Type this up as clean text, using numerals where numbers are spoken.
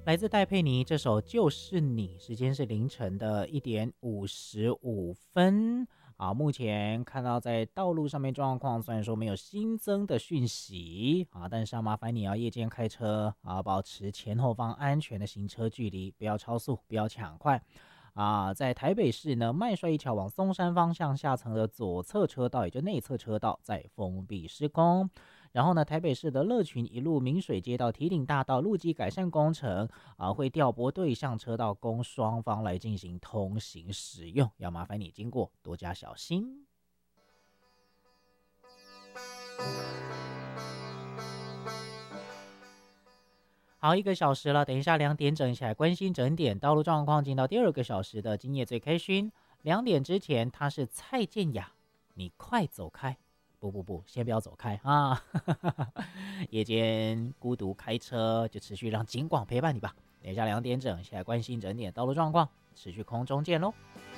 来自戴佩妮这首就是你，时间是凌晨的1:55啊。目前看到在道路上面状况，虽然说没有新增的讯息啊，但是要麻烦你要夜间开车啊，保持前后方安全的行车距离，不要超速，不要抢快。啊，在台北市呢，麦帅一桥往松山方向下层的左侧车道，也就内侧车道在封闭施工。然后呢，台北市的乐群一路明水街到提顶大道路基改善工程啊，会调拨对向车道供双方来进行通行使用，要麻烦你经过多加小心。好，1个小时了，等一下2点整起来关心整点道路状况，进到第2个小时的今夜最开心。2点之前，他是蔡健雅，你快走开。不，先不要走开啊！夜间孤独开车，就持续让警广陪伴你吧。等一下2点整，起来关心整点道路状况，持续空中见喽。